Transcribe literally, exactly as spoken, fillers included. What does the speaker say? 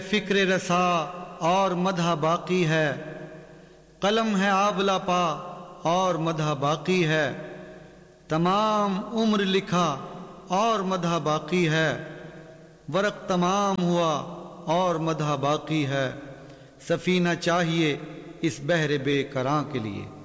फिक्र रसा और मदह बाकी है, कलम है आबला पा और मदह बाकी है, तमाम उम्र लिखा और मदह बाकी है, वरक तमाम हुआ और मदह बाकी है, सफीना चाहिए इस बहरे बेकरां के लिए।